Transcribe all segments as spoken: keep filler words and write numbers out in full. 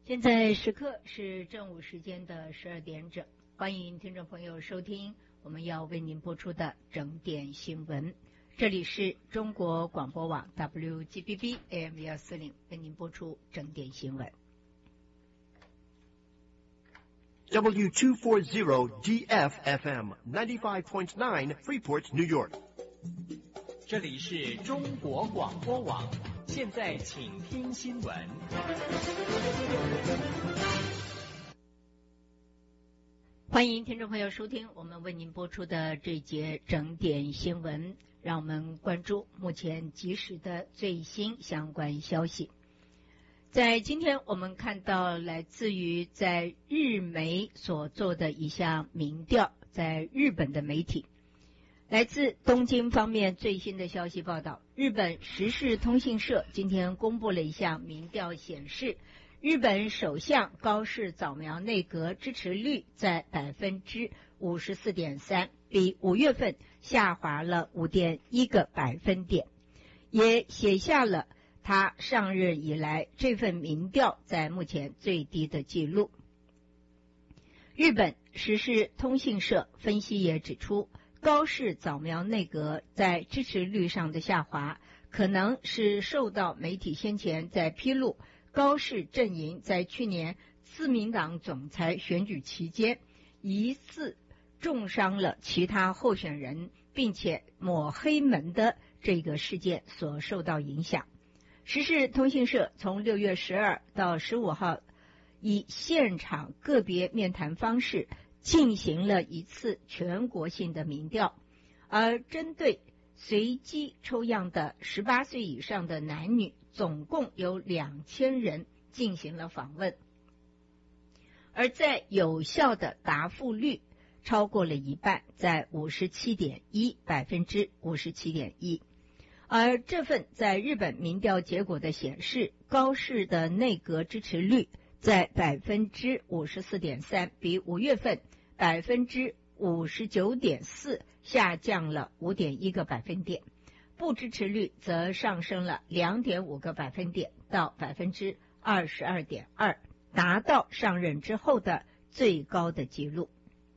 现在时刻是正午时间的十二点整，欢迎听众朋友收听我们要为您播出的整点新闻。这里是中国广播网 W G B B A M 一四零为您播出整点新闻。 W two forty D F F M ninety-five point nine Freeport, New York。 这里是中国广播网，现在请听新闻。 欢迎听众朋友收听我们为您播出的这节整点新闻，让我们关注目前即时的最新相关消息。在今天我们看到来自于在日媒所做的一项民调，在日本的媒体，来自东京方面最新的消息报道，日本时事通信社今天公布了一项民调显示，日本首相高市早苗内阁支持率在 百分之五十四点三， 比五月份下滑了 五点一 个百分点，也写下了他上任以来这份民调在目前最低的记录。日本时事通信社分析也指出，高市早苗内阁在支持率上的下滑，可能是受到媒体先前在披露高市阵营在去年自民党总裁选举期间疑似重伤了其他候选人，并且抹黑门的这个事件所受到影响。时事通信社从六月十二到十五号以现场个别面谈方式进行了一次全国性的民调，而针对随机抽样的十八岁以上的男女总共有两千人进行了访问，而在有效的答复率超过了一半，在 五十七点一 百分之五十七点一。而这份在日本民调结果的显示，高市的内阁支持率在 百分之五十四点三， 比五月份 百分之五十九点四 下降了 五点一 个百分点，不支持率则上升了 两点五 个百分点到 百分之二十二点二， 达到上任之后的最高的纪录。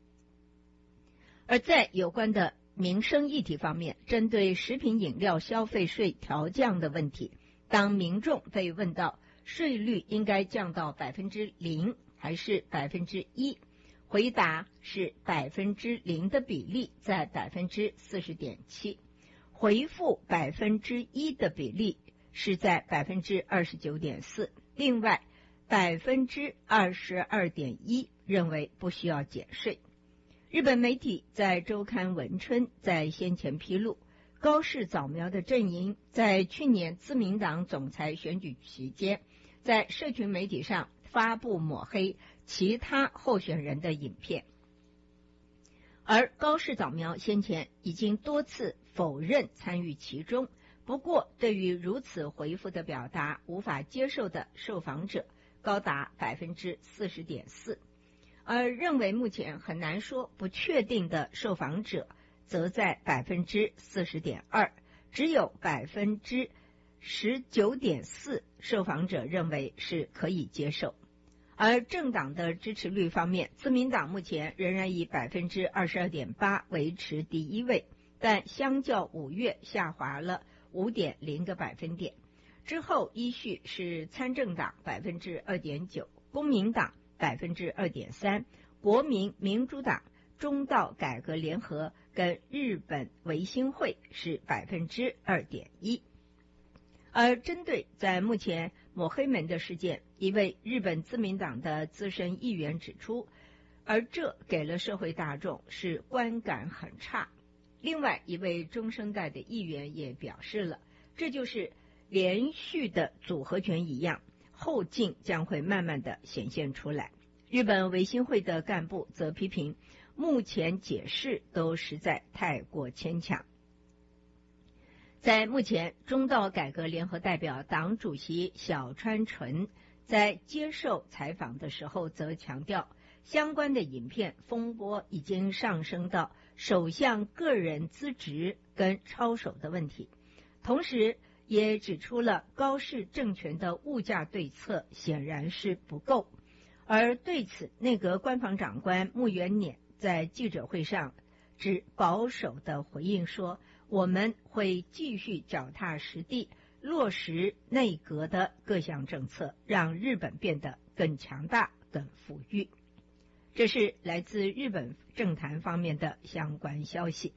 而在有关的民生议题方面，针对食品饮料消费税调降的问题，当民众被问到税率应该降到 百分之零 还是 百分之一， 回答是 百分之零 的比例在 百分之四十点七， 回复 百分之一 的比例是在 百分之二十九点四， 另外 百分之二十二点一 认为不需要减税。日本媒体在周刊文春在先前披露，高市早苗的阵营在去年自民党总裁选举期间，在社群媒体上发布抹黑其他候选人的影片，而高市早苗先前已经多次否认参与其中。不过对于如此回复的表达无法接受的受访者高达 百分之四十点四，而认为目前很难说不确定的受访者则在 百分之四十点二， 只有 百分之十九点四 受访者认为是可以接受。而政党的支持率方面，自民党目前仍然以 百分之二十二点八 维持第一位，但相较五月下滑了 五点零 个百分点。之后依序是参政党 百分之二点九， 公民党百分之二点三， 国民民主党、中道改革联合跟日本维新会是 百分之二点一。 而针对在目前抹黑门的事件，一位日本自民党的资深议员指出，而这给了社会大众是观感很差。另外一位中生代的议员也表示了，这就是连续的组合拳一样，后劲将会慢慢的显现出来。日本维新会的干部则批评，目前解释都实在太过牵强。在目前，中道改革联合代表党主席小川纯在接受采访的时候则强调，相关的影片风波已经上升到首相个人资质跟操守的问题，同时也指出了高市政权的物价对策显然是不够。而对此，内阁官房长官穆元辇在记者会上只保守的回应说，我们会继续脚踏实地落实内阁的各项政策，让日本变得更强大、更富裕。这是来自日本政坛方面的相关消息。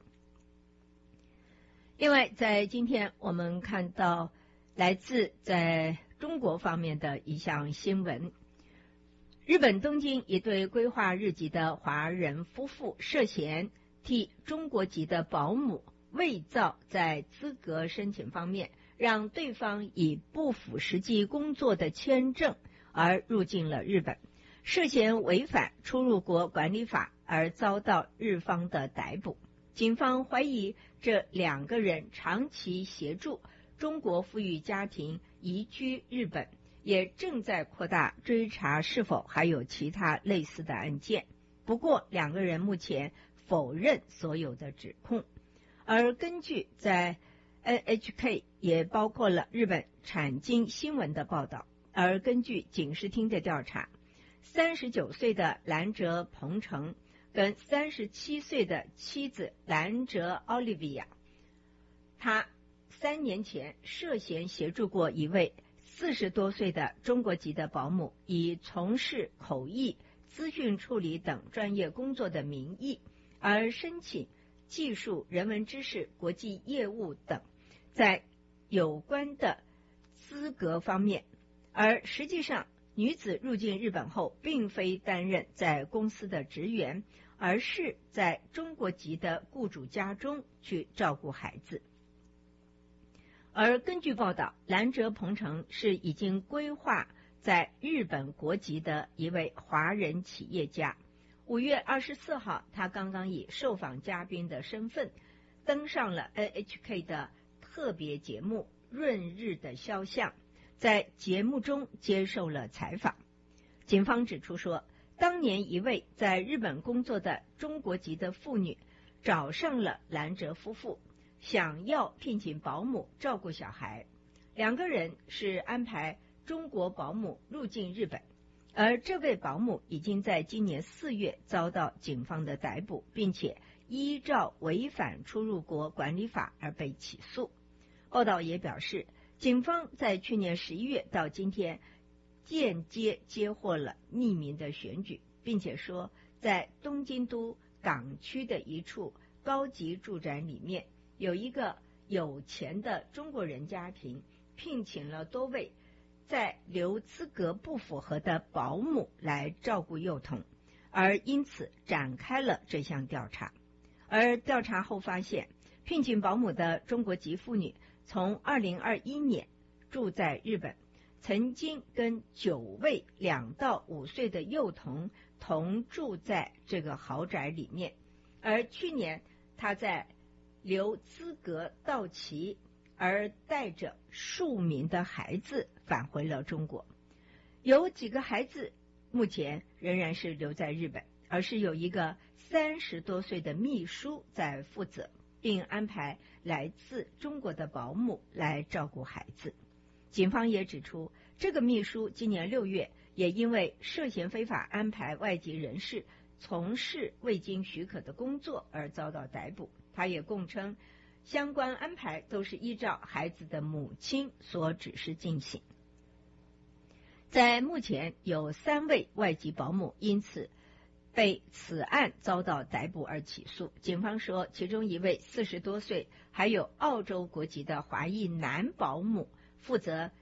另外，在今天我们看到来自在中国方面的一项新闻，日本东京一对规划日籍的华人夫妇涉嫌替中国籍的保姆伪造在资格申请方面，让对方以不符实际工作的签证而入境了日本，涉嫌违反出入国管理法而遭到日方的逮捕。警方怀疑这两个人长期协助中国富裕家庭移居日本，也正在扩大追查是否还有其他类似的案件。不过两个人目前否认所有的指控。而根据在 N H K 也包括了日本产经新闻的报道，而根据警视厅的调查，三十九岁的兰哲鹏程跟三十七岁的妻子兰哲奥利维亚，他三年前涉嫌协助过一位四十多岁的中国籍的保姆，以从事口译、资讯处理等专业工作的名义，而申请技术、人文知识、国际业务等在有关的资格方面。而实际上，女子入境日本后，并非担任在公司的职员，而是在中国籍的雇主家中去照顾孩子。而根据报道，兰哲鹏程是已经规划在日本国籍的一位华人企业家。五月二十四号，他刚刚以受访嘉宾的身份登上了 N H K 的特别节目《闰日的肖像》，在节目中接受了采访。警方指出说，当年一位在日本工作的中国籍的妇女找上了兰哲夫妇，想要聘请保姆照顾小孩，两个人是安排中国保姆入境日本，而这位保姆已经在今年四月遭到警方的逮捕，并且依照违反出入国管理法而被起诉。报道也表示，警方在去年十一月到今天间接接获了匿名的选举，并且说在东京都港区的一处高级住宅里面，有一个有钱的中国人家庭聘请了多位在留资格不符合的保姆来照顾幼童，而因此展开了这项调查。而调查后发现，聘请保姆的中国籍妇女从二零二一年住在日本，曾经跟九位两到五岁的幼童同住在这个豪宅里面，而去年她在留资格到期而带着数名的孩子返回了中国。有几个孩子目前仍然是留在日本，而是有一个三十多岁的秘书在负责，并安排来自中国的保姆来照顾孩子。警方也指出，这个秘书今年六月也因为涉嫌非法安排外籍人士从事未经许可的工作而遭到逮捕。他也供称，相关安排都是依照孩子的母亲所指示进行。在目前有三位外籍保姆因此被此案遭到逮捕而起诉。警方说，其中一位四十多岁还有澳洲国籍的华裔男保姆负责